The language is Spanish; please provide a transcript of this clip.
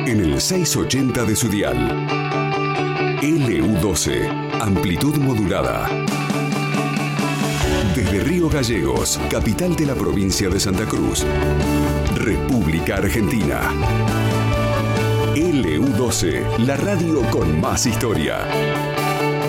En el 680 de su dial. LU12, amplitud modulada. Desde Río Gallegos, capital de la provincia de Santa Cruz, República Argentina. LU12, la radio con más historia.